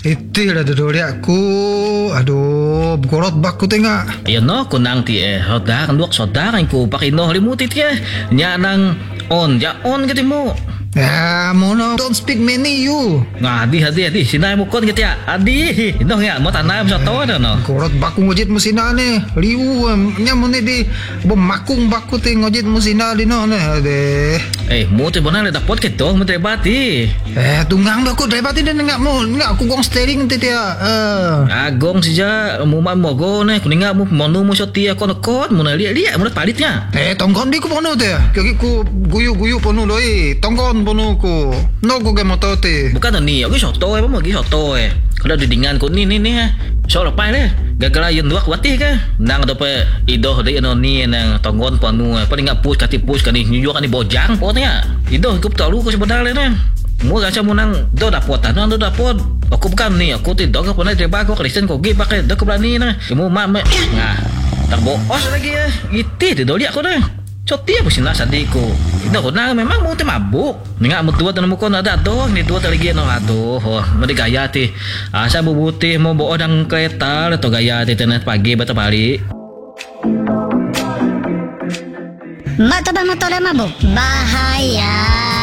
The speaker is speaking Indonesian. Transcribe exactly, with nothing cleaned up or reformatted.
Itu dah dodol aku. Aduh, gorot baku tengah. Ayo no kunang ti eh hoda kan duak soda kan ku pakai no limutit ya. Nya nang on ja on gitu mo. Ya, mono don't speak many you. Ngadi hadi hadi sinai mo kon gitu ya. Adi, no ya mo tanam sa to ada no. Gorot baku ngojit musina ne. Liu nya mo ne di bemakung baku te ngojit musina di no ne. Ade. Eh, mo te bonang le dapot ke to mo te bati. Eh, tunggang baku drebati den ngak mo. Ngak aku gong steering te dia. Eh. Agong sija mo ma mo go ne kuninga mo monu mo sotia kon kon mo na liat-liat mo palitnya. Eh, tongkon di ku pono te. Kaki ku guyu-guyu pono doi. Tongkon pono ku. No ku ge moto te. Bukan ni, aku soto eh, mo gi soto eh. Kalau didingan ko ni ni ni ha. So lepas le. Gagala yun dua kuatih ka. Nang dope idoh de ano ni nang tonggon panu. Paling ngap push kati push kani nyuyo kani bojang potnya. Idoh ku tahu ko sebenarnya ne. Mo gacha mo nang do dapot ano do dapot. Aku bukan ni, aku tidak ke pernah terima aku Kristen kau gi pakai dak berani na. Kamu mak mak. Nah. Tak boos lagi ya. Iti ti doli aku na. Cotia po sina sa diko. Ito ko na memang mo te mabuk. Nga mo tuwa tanong mo ko na dato. Ni tuwa talagi no ato. Oh, madigaya ti. Asa bubuti mo buo ng kereta. Ito gaya ti tenet pagi bata pali. Mata ba mo tole mabuk? Bahaya.